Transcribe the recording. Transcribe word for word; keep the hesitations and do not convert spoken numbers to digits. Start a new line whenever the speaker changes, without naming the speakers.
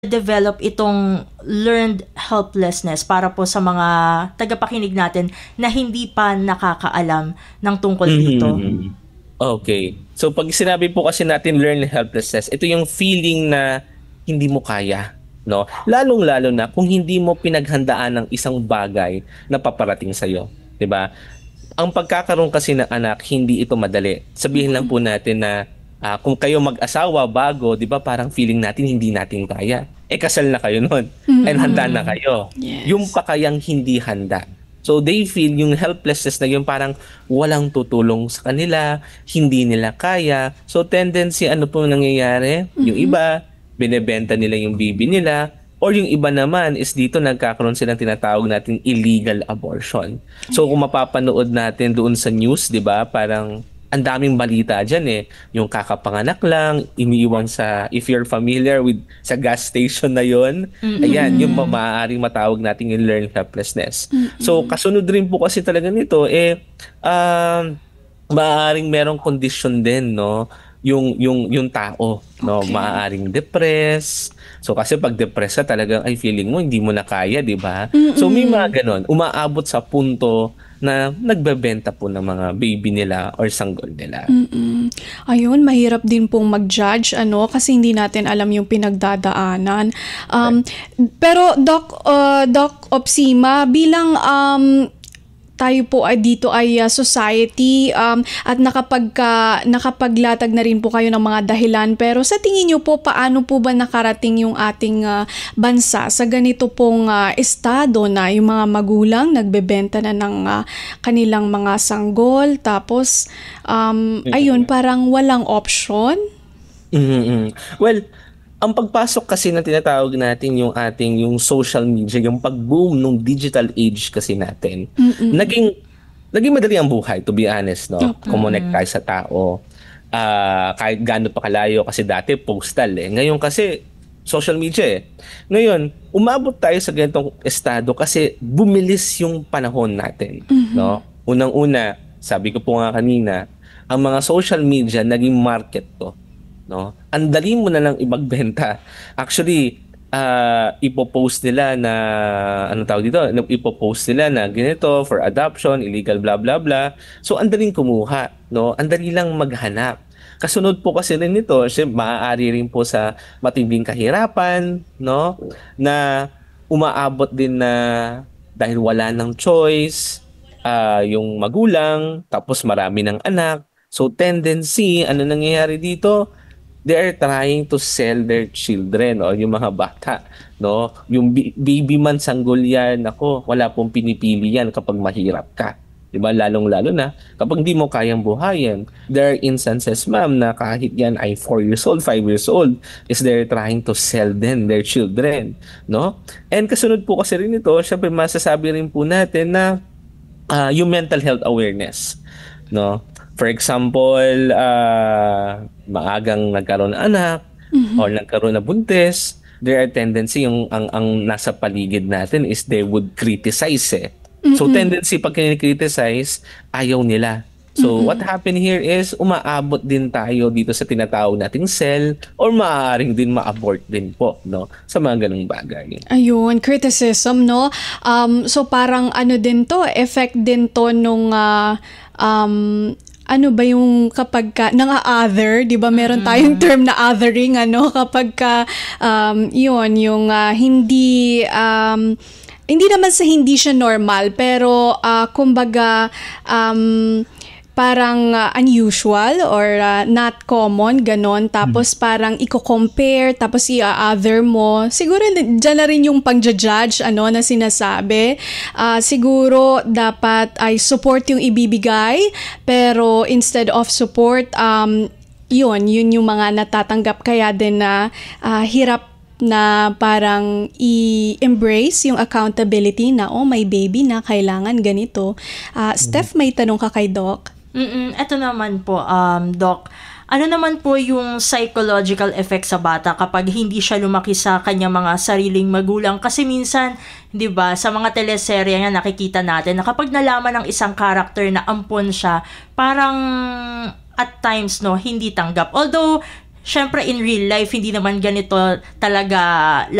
develop itong learned helplessness para po sa mga tagapakinig natin na hindi pa nakakaalam ng tungkol dito?
Mm-hmm. Okay. So pag sinabi po kasi natin learned helplessness, ito yung feeling na hindi mo kaya, no? Lalong-lalo na kung hindi mo pinaghandaan ng isang bagay na paparating sa iyo, 'di ba? Ang pagkakaroon kasi ng anak, hindi ito madali. Sabihin lang po natin na uh, kung kayo mag-asawa bago, 'di ba, parang feeling natin hindi natin kaya. Eh kasal na kayo noon. Mm-hmm. And handa na kayo. Yes. Yung pa kayang hindi handa. So they feel yung helplessness na yun parang walang tutulong sa kanila, hindi nila kaya. So tendency ano po nangyayari? Mm-hmm. Yung iba, binebenta nila yung baby nila, or yung iba naman is dito nagkakaroon silang tinatawag natin illegal abortion. So kung mapapanood natin doon sa news, 'di ba? Parang ang daming balita diyan eh. Yung kakapanganak lang, iniiwan sa, if you're familiar with sa gas station na 'yon, mm-hmm. ayan, yung maaaring matawag natin yung learned helplessness. Mm-hmm. So kasunod rin po kasi talaga nito eh um maaaring merong condition din, no? yung yung yung tao, no, okay. Maaaring depressed. So kasi pag depressed ka talagang ay feeling mo hindi mo na kaya, 'di ba? So may mga ganon, umaabot sa punto na nagbebenta po ng mga baby nila or sanggol nila.
Mm-mm. Ayun, mahirap din pong mag-judge ano kasi hindi natin alam yung pinagdadaanan. Um right. Pero Doc uh, Doc Opsima, bilang um tayo po ay dito ay uh, society um, at nakapagka, nakapaglatag na rin po kayo ng mga dahilan, pero sa tingin niyo po paano po ba nakarating yung ating uh, bansa sa ganito pong uh, estado na yung mga magulang nagbebenta na ng uh, kanilang mga sanggol tapos um, ayun parang walang option?
Mm-hmm. Well, ang pagpasok kasi na tinatawag natin yung ating yung social media, yung pag-boom ng digital age kasi natin. Mm-mm. Naging naging madali ang buhay, to be honest, no? Okay. Kumonect tayo sa tao. Uh, kahit gaano pa kalayo kasi dati postal eh. Ngayon kasi social media eh. Ngayon, umabot tayo sa ganitong estado kasi bumilis yung panahon natin, mm-hmm. no? Unang-una, sabi ko po nga kanina, ang mga social media naging market to. No? Ang dali mo na lang ipagbenta. Actually, uh, ipopost nila na, ano tawag dito? Ipopost nila na ganito, for adoption, illegal, blah, blah, blah. So, ang daling kumuha. No? Ang dali lang maghanap. Kasunod po kasi rin nito, syempre, maaari rin po sa matinding kahirapan, no? Na umaabot din na dahil wala ng choice, uh, yung magulang, tapos marami ng anak. So, tendency, ano nangyayari dito? They are trying to sell their children o yung mga bata, no? Yung b- baby man sanggol yan, ako, wala pong pinipili yan kapag mahirap ka. 'Di ba? Lalong-lalo na kapag di mo kayang buhayin. There are instances, ma'am, na kahit yan ay four years old, five years old, is they're trying to sell them their children, no? And kasunod po kasi rin ito, syempre masasabi rin po natin na uh, yung mental health awareness, no? For example, uh, maagang nagkaroon ng anak, mm-hmm. or nagkaroon na buntis, there are tendency yung ang, ang nasa paligid natin is they would criticize eh. Mm-hmm. So tendency pag kini-criticize, ayaw nila. So mm-hmm. what happened here is umaabot din tayo dito sa tinatawag nating cell or maaaring din ma-abort din po, no, sa mga ganung bagay.
Ayun, criticism, no? Um, so parang ano din to, effect din to nung uh, um, ano ba yung kapag ka, nang-other, di ba meron tayong term na othering, ano, kapag ka, um, yun, yung uh, hindi, um, hindi naman sa hindi siya normal, pero uh, kumbaga, um, parang uh, unusual or uh, not common, ganon. Tapos parang i-compare, tapos i-other mo. Siguro dyan na rin yung pang-judge ano, na sinasabi. Uh, siguro dapat ay support yung ibibigay, pero instead of support, um, yun, yun yung mga natatanggap. Kaya din na uh, hirap na parang i-embrace yung accountability na, oh, may baby na, kailangan ganito. Uh, Steph, may tanong ka kay Doc?
Mm-mm, ito naman po, um, Doc. Ano naman po yung psychological effect sa bata kapag hindi siya lumaki sa kanyang mga sariling magulang? Kasi minsan, di ba, sa mga teleserye nga nakikita natin na kapag nalaman ng isang character na ampon siya, parang at times, no, hindi tanggap. Although, syempre in real life, hindi naman ganito talaga